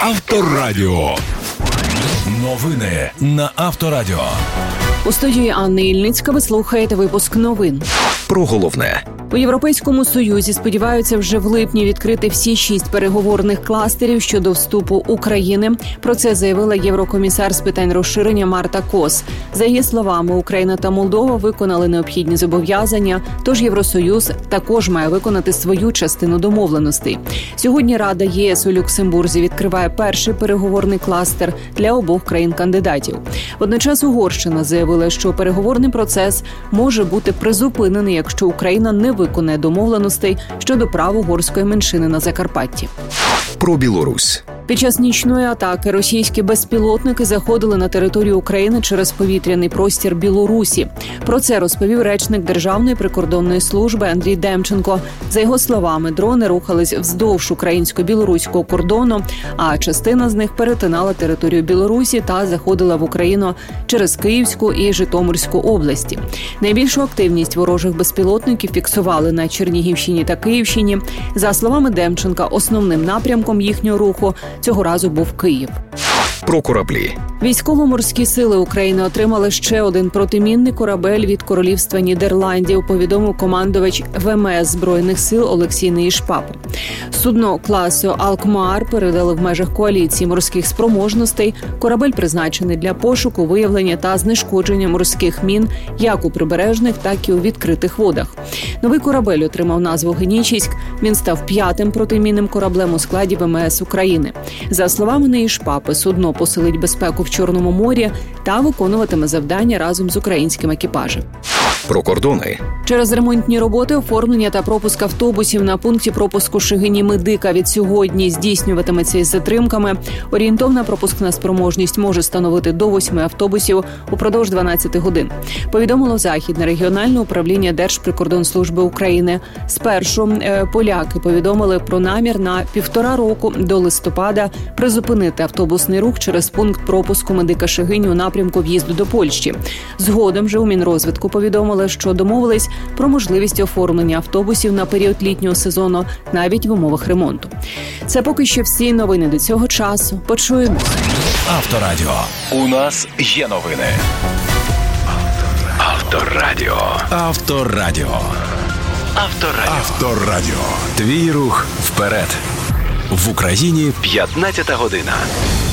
Авторадіо. Новини на Авторадіо. У студії Анни Ільницька ви слухаєте випуск новин. Про головне. У Європейському Союзі сподіваються вже в липні відкрити всі 6 переговорних кластерів щодо вступу України. Про це заявила єврокомісар з питань розширення Марта Кос. За її словами, Україна та Молдова виконали необхідні зобов'язання, тож Євросоюз також має виконати свою частину домовленостей. Сьогодні Рада ЄС у Люксембурзі відкриває перший переговорний кластер для обох країн-кандидатів. Водночас Угорщина заявила, що переговорний процес може бути призупинений, якщо Україна не виконає домовленостей щодо прав угорської меншини на Закарпатті. Про Білорусь. Під час нічної атаки російські безпілотники заходили на територію України через повітряний простір Білорусі. Про це розповів речник Державної прикордонної служби Андрій Демченко. За його словами, дрони рухались вздовж українсько-білоруського кордону, а частина з них перетинала територію Білорусі та заходила в Україну через Київську і Житомирську області. Найбільшу активність ворожих безпілотників фіксували на Чернігівщині та Київщині. За словами Демченка, основним напрямком їхнього руху цього разу був Київ. Про кораблі. Військово-морські сили України отримали ще один протимінний корабель від Королівства Нідерландів, повідомив командувач ВМС Збройних сил Олексій Неїшпапа. Судно класу «Алкмаар» передали в межах коаліції морських спроможностей. Корабель призначений для пошуку, виявлення та знешкодження морських мін як у прибережних, так і у відкритих водах. Новий корабель отримав назву «Генічіськ». Він став 5-тим протимінним кораблем у складі ВМС України. За словами Неїшпапи, судно посилить безпеку в Чорному морі та виконуватиме завдання разом з українським екіпажем. Про кордони. Через ремонтні роботи, оформлення та пропуск автобусів на пункті пропуску Шегині-Медика від сьогодні здійснюватиметься із затримками. Орієнтовна пропускна спроможність може становити до 8 автобусів упродовж 12 годин. Повідомило Західне регіональне управління Держприкордонслужби України. Спершу поляки повідомили про намір на 1,5 року до листопада призупинити автобусний рух через пункт пропуску Медика-Шегині у напрямку в'їзду до Польщі. Згодом же у Мінрозвитку повідомили, що домовились про можливість оформлення автобусів на період літнього сезону навіть в умовах ремонту. Це поки що всі новини до цього часу. Почуємось. Авторадіо. У нас є новини. Авторадіо. Авторадіо. Авторадіо. Авторадіо. Твій рух вперед. В Україні 15 година.